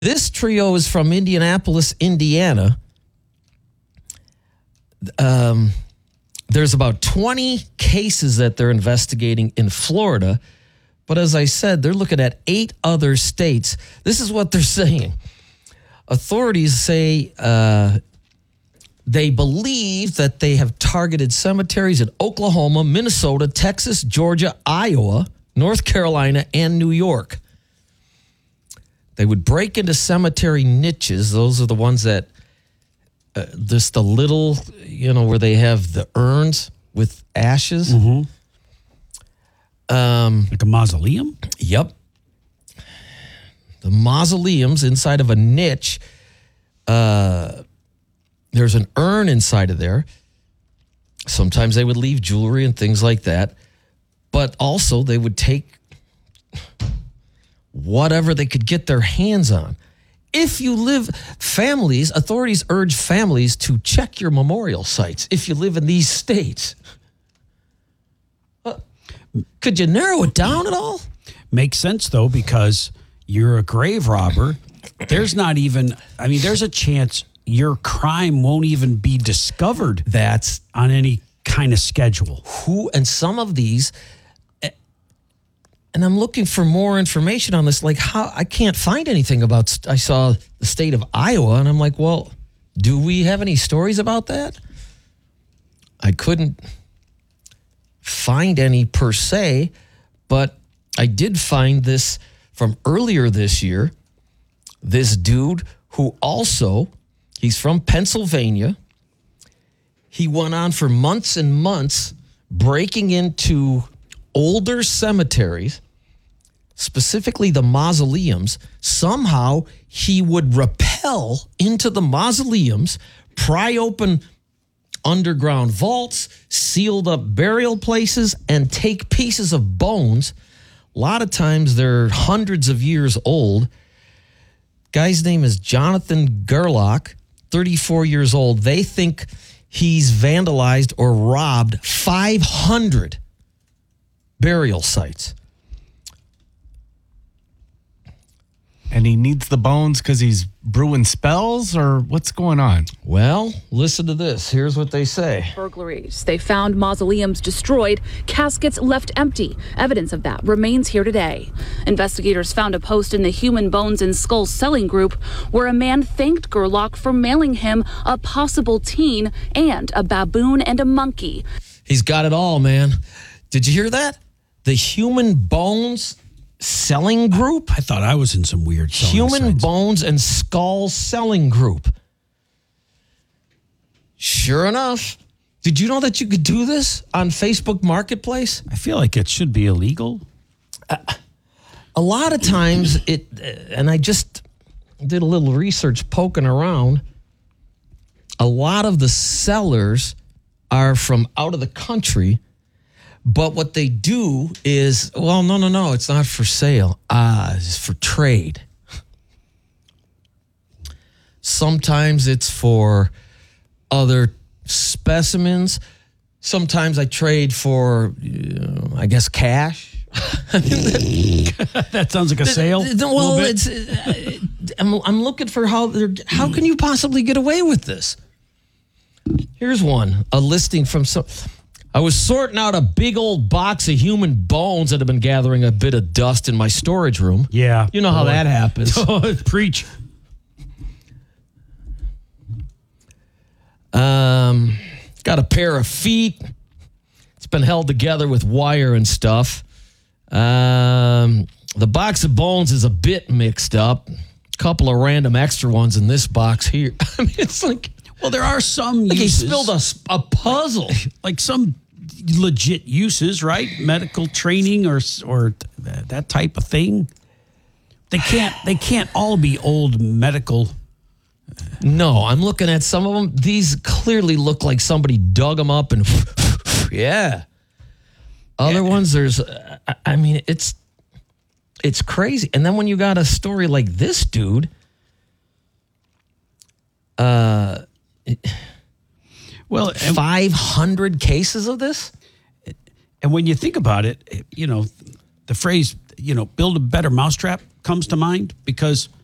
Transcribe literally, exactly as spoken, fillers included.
This trio is from Indianapolis, Indiana. Um, there's about twenty cases that they're investigating in Florida. But as I said, they're looking at eight other states. This is what they're saying. Authorities say uh, they believe that they have targeted cemeteries in Oklahoma, Minnesota, Texas, Georgia, Iowa, North Carolina, and New York. They would break into cemetery niches. Those are the ones that, uh, just the little, you know, where they have the urns with ashes. Mm-hmm. Um, like a mausoleum? Yep. The mausoleums inside of a niche. Uh, there's an urn inside of there. Sometimes they would leave jewelry and things like that. But also they would take whatever they could get their hands on. If you live, families, authorities urge families to check your memorial sites if you live in these states. Could you narrow it down at all? Makes sense, though, because you're a grave robber. There's not even, I mean, there's a chance your crime won't even be discovered. That's on any kind of schedule. Who, and some of these, and I'm looking for more information on this, like how, I can't find anything about, I saw the state of Iowa, and I'm like, well, do we have any stories about that? I couldn't find any per se, but I did find this from earlier this year. This dude who also, he's from Pennsylvania. He went on for months and months breaking into older cemeteries, specifically the mausoleums. Somehow he would rappel into the mausoleums, pry open underground vaults, sealed up burial places, and take pieces of bones. A lot of times they're hundreds of years old. Guy's name is Jonathan Gerlach, thirty-four years old. They think he's vandalized or robbed five hundred burial sites. And he needs the bones because he's brewing spells, or what's going on? Well, listen to this. Here's what they say. Burglaries. They found mausoleums destroyed, caskets left empty. Evidence of that remains here today. Investigators found a post in the Human Bones and Skulls selling group where a man thanked Gerlach for mailing him a possible teen and a baboon and a monkey. He's got it all, man. Did you hear that? The Human Bones selling group? I thought I was in some weird selling Human sites. Bones and Skulls selling group. Sure enough. Did you know that you could do this on Facebook Marketplace? I feel like it should be illegal. Uh, a lot of times it, uh, and I just did a little research poking around. A lot of the sellers are from out of the country. But what they do is, well, no, no, no, it's not for sale. Ah, it's for trade. Sometimes it's for other specimens. Sometimes I trade for, you know, I guess, cash. That sounds like a sale. Well, it's. I'm, I'm looking for how they're. How can you possibly get away with this? Here's one, a listing from some. I was sorting out a big old box of human bones that have been gathering a bit of dust in my storage room. Yeah. You know how that happens. Preach. Um, got a pair of feet. It's been held together with wire and stuff. Um, the box of bones is a bit mixed up. A couple of random extra ones in this box here. I mean, it's like... Well, there are some like uses. He spilled a, a puzzle. Like some legit uses, right? Medical training or or that type of thing. They can't they can't all be old medical. No, I'm looking at some of them. These clearly look like somebody dug them up and yeah. Other yeah. ones, there's, uh, I mean, it's it's crazy. And then when you got a story like this dude, uh. Well, five hundred cases of this? And when you think about it, you know, the phrase, you know, build a better mousetrap comes to mind because